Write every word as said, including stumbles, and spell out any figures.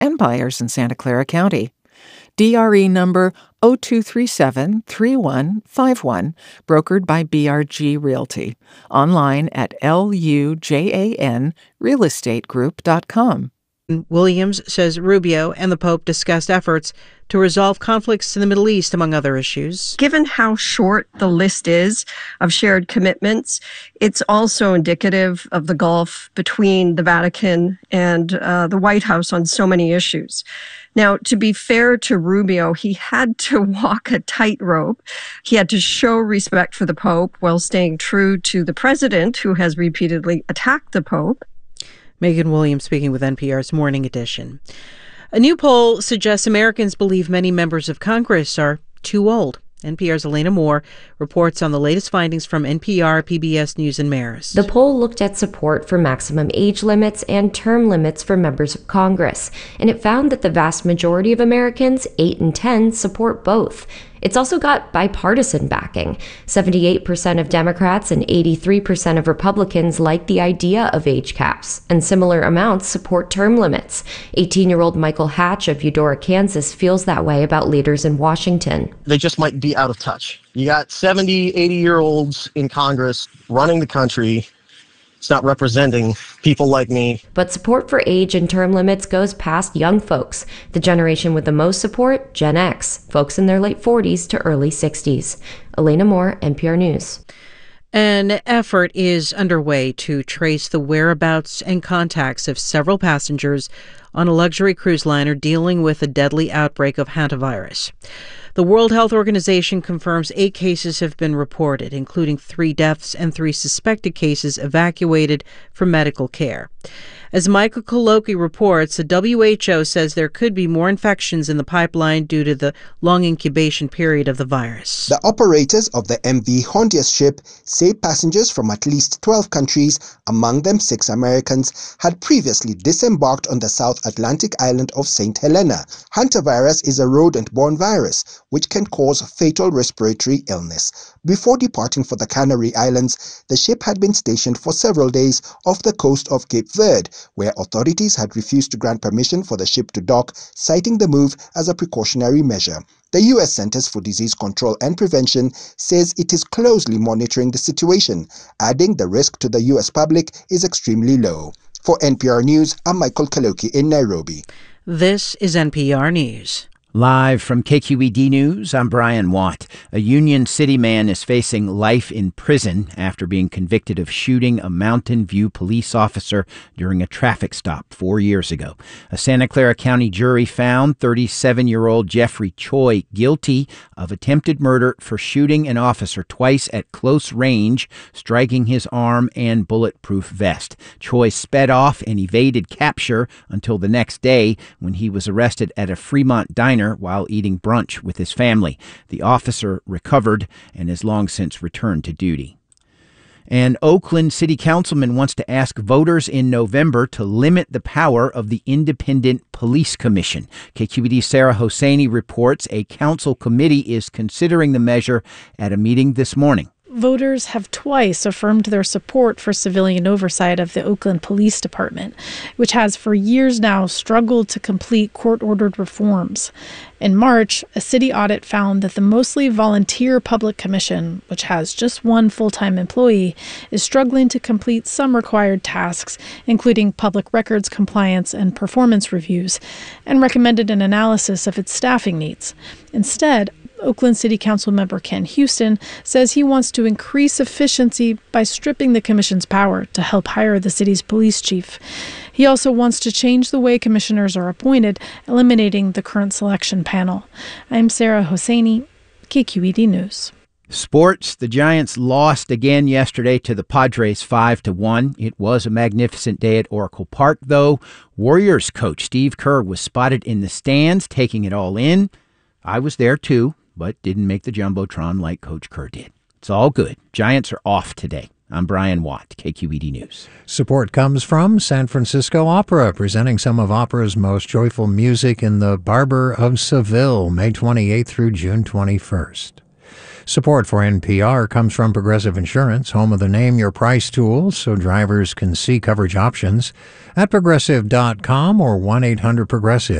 and buyers in Santa Clara County. D R E number zero two three seven, three one five one, brokered by B R G Realty. Online at L U J A N real estate group dot com. Williams says Rubio and the Pope discussed efforts to resolve conflicts in the Middle East, among other issues. Given how short the list is of shared commitments, it's also indicative of the gulf between the Vatican and uh, the White House on so many issues. Now, to be fair to Rubio, he had to walk a tightrope. He had to show respect for the Pope while staying true to the president, who has repeatedly attacked the Pope. Megan Williams speaking with N P R's Morning Edition. A new poll suggests Americans believe many members of Congress are too old. N P R's Elena Moore reports on the latest findings from N P R, P B S News, and Marist. The poll looked at support for maximum age limits and term limits for members of Congress, and it found that the vast majority of Americans, eight in ten, support both. It's also got bipartisan backing. seventy-eight percent of Democrats and eighty-three percent of Republicans like the idea of age caps, and similar amounts support term limits. eighteen-year-old Michael Hatch of Eudora, Kansas feels that way about leaders in Washington. They just might be out of touch. You got seventy, eighty-year-olds in Congress running the country. It's not representing people like me. But support for age and term limits goes past young folks. The generation with the most support, Gen X, folks in their late forties to early sixties. Elena Moore, N P R News. An effort is underway to trace the whereabouts and contacts of several passengers on a luxury cruise liner dealing with a deadly outbreak of hantavirus. The World Health Organization confirms eight cases have been reported, including three deaths and three suspected cases evacuated for medical care. As Michael Koloki reports, the W H O says there could be more infections in the pipeline due to the long incubation period of the virus. The operators of the M V Hondias ship say passengers from at least twelve countries, among them six Americans, had previously disembarked on the South Atlantic island of Saint Helena. Hantavirus is a rodent-borne virus which can cause fatal respiratory illness. Before departing for the Canary Islands, the ship had been stationed for several days off the coast of Cape Verde, where authorities had refused to grant permission for the ship to dock, citing the move as a precautionary measure. The U S Centers for Disease Control and Prevention says it is closely monitoring the situation, adding the risk to the U S public is extremely low. For N P R News, I'm Michael Kaloki in Nairobi. This is N P R News. Live from K Q E D News, I'm Brian Watt. A Union City man is facing life in prison after being convicted of shooting a Mountain View police officer during a traffic stop four years ago. A Santa Clara County jury found thirty-seven-year-old Jeffrey Choi guilty of attempted murder for shooting an officer twice at close range, striking his arm and bulletproof vest. Choi sped off and evaded capture until the next day when he was arrested at a Fremont diner while eating brunch with his family. The officer recovered and has long since returned to duty. An Oakland city councilman wants to ask voters in November to limit the power of the Independent Police Commission. K Q E D's Sarah Hosseini reports a council committee is considering the measure at a meeting this morning. Voters have twice affirmed their support for civilian oversight of the Oakland Police Department, which has for years now struggled to complete court-ordered reforms. In March, a city audit found that the mostly volunteer public commission, which has just one full-time employee, is struggling to complete some required tasks, including public records compliance and performance reviews, and recommended an analysis of its staffing needs. Instead, Oakland City Council member Ken Houston says he wants to increase efficiency by stripping the commission's power to help hire the city's police chief. He also wants to change the way commissioners are appointed, eliminating the current selection panel. I'm Sarah Hosseini, K Q E D News. Sports. The Giants lost again yesterday to the Padres five to one. It was a magnificent day at Oracle Park, though. Warriors coach Steve Kerr was spotted in the stands, taking it all in. I was there, too, but didn't make the Jumbotron like Coach Kerr did. It's all good. Giants are off today. I'm Brian Watt, K Q E D News. Support comes from San Francisco Opera, presenting some of opera's most joyful music in the Barber of Seville, May twenty-eighth through June twenty-first. Support for N P R comes from Progressive Insurance, home of the Name Your Price tool, so drivers can see coverage options at progressive dot com or one eight hundred progressive.